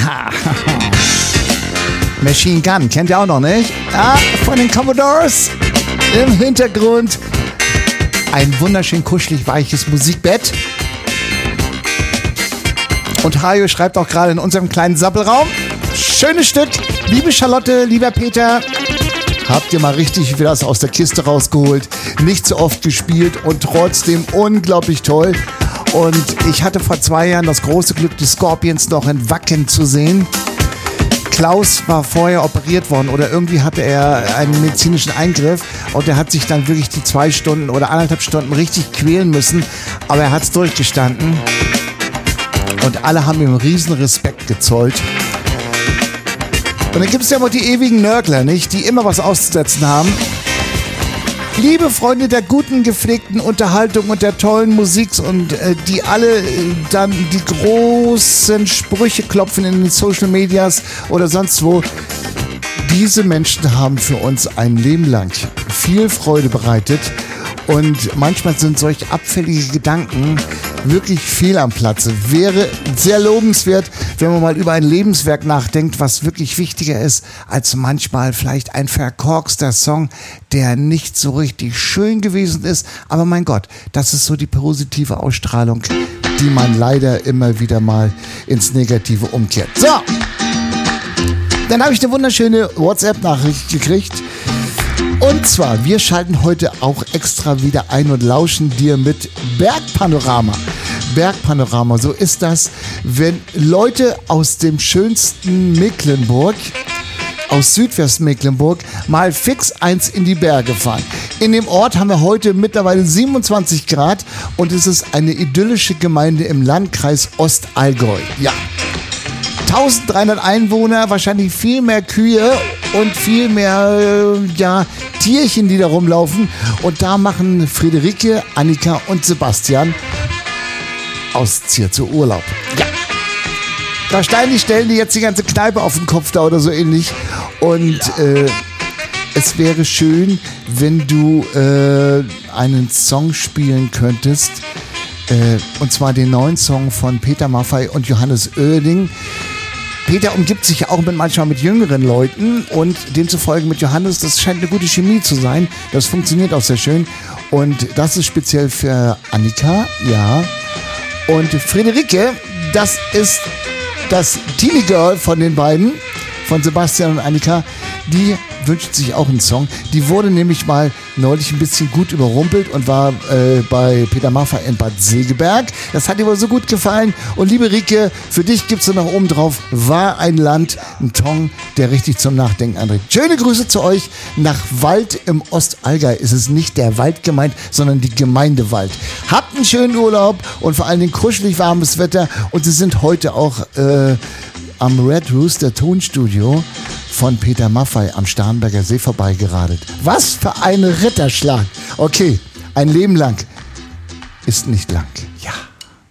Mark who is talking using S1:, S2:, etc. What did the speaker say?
S1: Machine Gun, kennt ihr auch noch, nicht? Von den Commodores. Im Hintergrund ein wunderschön kuschelig weiches Musikbett. Und Hajo schreibt auch gerade in unserem kleinen Sappelraum: schönes Stück, liebe Charlotte, lieber Peter. Habt ihr mal richtig wieder das aus der Kiste rausgeholt. Nicht so oft gespielt und trotzdem unglaublich toll. Und ich hatte vor 2 Jahren das große Glück, die Scorpions noch in Wacken zu sehen. Klaus war vorher operiert worden oder irgendwie hatte er einen medizinischen Eingriff und er hat sich dann wirklich die 2 Stunden oder 1,5 Stunden richtig quälen müssen. Aber er hat es durchgestanden. Und alle haben ihm riesen Respekt gezollt. Und dann gibt es ja immer die ewigen Nörgler, nicht? Die immer was auszusetzen haben. Liebe Freunde der guten, gepflegten Unterhaltung und der tollen Musik und die alle dann die großen Sprüche klopfen in den Social Medias oder sonst wo. Diese Menschen haben für uns ein Leben lang viel Freude bereitet. Und manchmal sind solch abfällige Gedanken wirklich fehl am Platze. Wäre sehr lobenswert, wenn man mal über ein Lebenswerk nachdenkt, was wirklich wichtiger ist, als manchmal vielleicht ein verkorkster Song, der nicht so richtig schön gewesen ist. Aber mein Gott, das ist so die positive Ausstrahlung, die man leider immer wieder mal ins Negative umkehrt. So, dann habe ich eine wunderschöne WhatsApp-Nachricht gekriegt. Und zwar, wir schalten heute auch extra wieder ein und lauschen dir mit Bergpanorama. Bergpanorama, so ist das, wenn Leute aus dem schönsten Mecklenburg, aus Südwestmecklenburg, mal fix eins in die Berge fahren. In dem Ort haben wir heute mittlerweile 27 Grad und es ist eine idyllische Gemeinde im Landkreis Ostallgäu. Ja. 1300 Einwohner, wahrscheinlich viel mehr Kühe und viel mehr Tierchen, die da rumlaufen. Und da machen Friederike, Annika und Sebastian aus Zierzo Urlaub. Ja. Da stellen die jetzt die ganze Kneipe auf den Kopf da oder so ähnlich. Und es wäre schön, wenn du einen Song spielen könntest. Und zwar den neuen Song von Peter Maffay und Johannes Oerding. Peter umgibt sich ja auch manchmal mit jüngeren Leuten und demzufolge mit Johannes, das scheint eine gute Chemie zu sein. Das funktioniert auch sehr schön. Und das ist speziell für Annika, ja. Und Friederike, das ist das Teenie Girl von den beiden, von Sebastian und Annika, die wünscht sich auch einen Song. Die wurde nämlich mal neulich ein bisschen gut überrumpelt und war bei Peter Maffay in Bad Segeberg. Das hat ihr wohl so gut gefallen. Und liebe Rike, für dich gibt's so noch oben drauf, war ein Land, ein Tong, der richtig zum Nachdenken anregt. Schöne Grüße zu euch nach Wald im Ostallgäu. Es ist nicht der Wald gemeint, sondern die Gemeinde Wald. Habt einen schönen Urlaub und vor allen Dingen kuschelig warmes Wetter. Und sie sind heute auch am Red Rooster Tonstudio von Peter Maffay am Starnberger See vorbeigeradelt. Was für ein Ritterschlag. Okay, ein Leben lang ist nicht lang. Ja.